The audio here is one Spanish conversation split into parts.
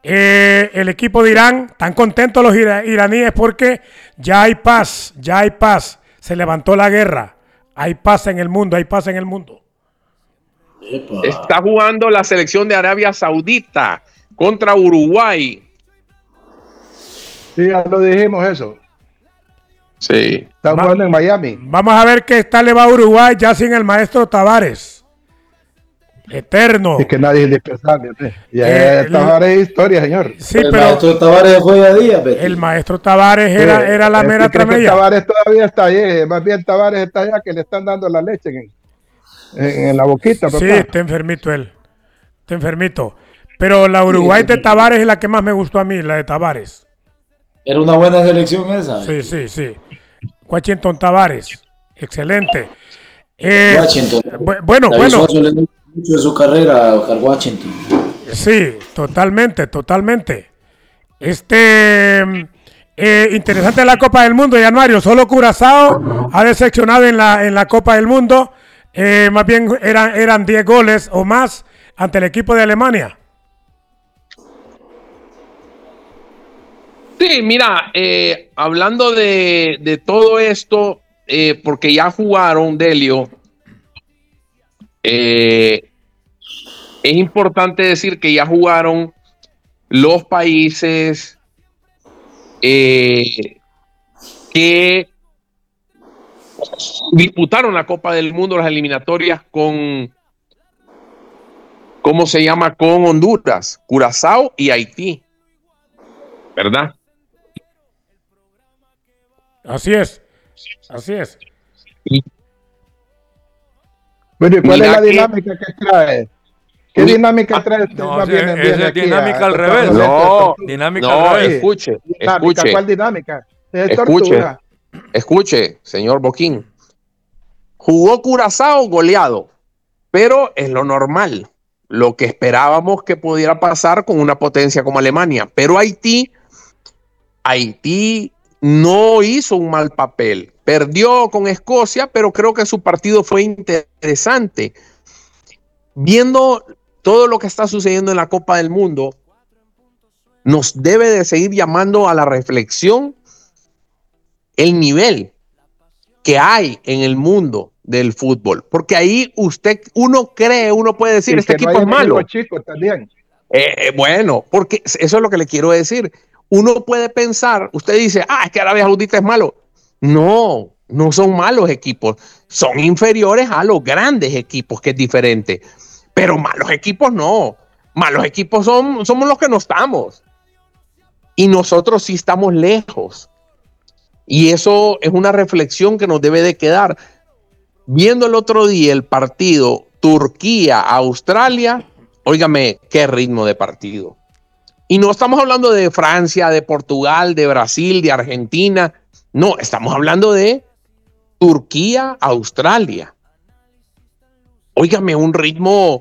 El equipo de Irán, están contentos los iraníes porque ya hay paz, se levantó la guerra, hay paz en el mundo, Epa. Está jugando la selección de Arabia Saudita contra Uruguay. Sí, ya lo dijimos eso. Sí. Está jugando en Miami. Vamos a ver qué tal le va a Uruguay ya sin el maestro Tavares. Eterno. Es que nadie es indispensable. Ya Tavares es historia, señor. Sí, el pero maestro Tavares fue a día, el maestro Tavares era la mera tramella. Tavares todavía está ahí. Más bien Tavares está allá que le están dando la leche en la boquita, papá. Sí, está enfermito él. Está enfermito. Pero la Uruguay de Tavares es la que más me gustó a mí, la de Tavares. Era una buena selección esa. Sí. Washington Tavares. Excelente. Washington. Bueno. Mucho de su carrera a Oscar Washington. Sí, totalmente. Interesante la Copa del Mundo, Januario. Solo Curazao ha decepcionado en la Copa del Mundo. Más bien eran 10 goles o más ante el equipo de Alemania. Sí, mira, hablando de todo esto, porque ya jugaron, Delio, es importante decir que ya jugaron los países que disputaron la Copa del Mundo, las eliminatorias con, ¿cómo se llama? Con Honduras, Curazao y Haití, ¿verdad? Así es. Bueno, ¿y cuál Mira es la que- dinámica que trae? ¿Qué dinámica trae? No, esa es dinámica al revés. No, Dinámica no, al revés. escuche. ¿Cuál dinámica? Es Escuche. tortuga. Escuche, señor Boquín. Jugó Curazao goleado, pero es lo normal, lo que esperábamos que pudiera pasar con una potencia como Alemania. Pero Haití no hizo un mal papel. Perdió con Escocia, pero creo que su partido fue interesante. Viendo todo lo que está sucediendo en la Copa del Mundo, nos debe de seguir llamando a la reflexión el nivel que hay en el mundo del fútbol, porque ahí uno puede decir, Y este que no equipo hay es malo. equipos chicos también. Bueno, porque eso es lo que le quiero decir. Uno puede pensar, usted dice, es que Arabia Saudita es malo. No son malos equipos, son inferiores a los grandes equipos, que es diferente. Pero malos equipos no. Malos equipos somos los que no estamos. Y nosotros sí estamos lejos. Y eso es una reflexión que nos debe de quedar. Viendo el otro día el partido Turquía-Australia, óigame, qué ritmo de partido. Y no estamos hablando de Francia, de Portugal, de Brasil, de Argentina. No, estamos hablando de Turquía-Australia. Óigame, un ritmo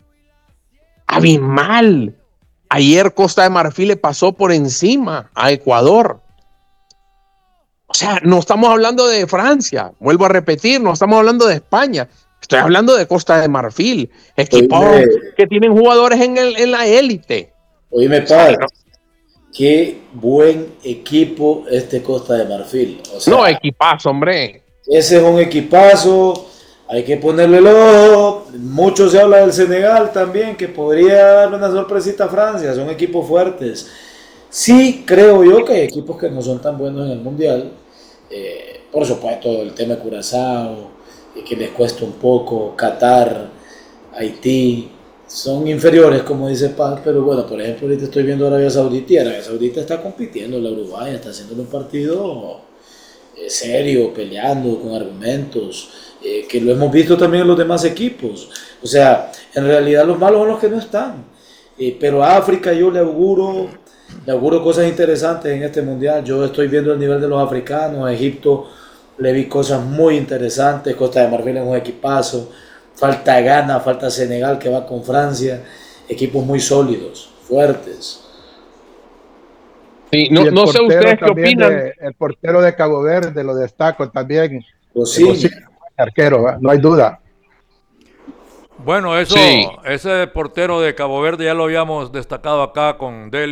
abismal. Ayer Costa de Marfil le pasó por encima a Ecuador. O sea, no estamos hablando de Francia, vuelvo a repetir, no estamos hablando de España, estoy hablando de Costa de Marfil, equipos que tienen jugadores en la élite. Oíme, padre, qué buen equipo este Costa de Marfil. O sea, No, equipazo, hombre. ese es un equipazo, hay que ponerle el ojo. Mucho se habla del Senegal también, que podría darle una sorpresita a Francia, son equipos fuertes. Sí, creo yo que hay equipos que no son tan buenos en el Mundial. Por supuesto, el tema de Curazao, que les cuesta un poco. Qatar, Haití, son inferiores, como dice Paz. Pero bueno, por ejemplo, ahorita estoy viendo Arabia Saudita y Arabia Saudita está compitiendo. La Uruguay está haciendo un partido serio, peleando con argumentos, que lo hemos visto también en los demás equipos. O sea, en realidad los malos son los que no están. Pero a África yo le auguro cosas interesantes en este mundial. Yo estoy viendo el nivel de los africanos. A Egipto le vi cosas muy interesantes. Costa de Marfil es un equipazo. Falta Ghana, falta Senegal que va con Francia. Equipos muy sólidos, fuertes. Sí, no sé ustedes qué opinan. El portero de Cabo Verde lo destaco también. Sí. Arquero, no hay duda. Bueno, Sí. ese portero de Cabo Verde ya lo habíamos destacado acá con Delio.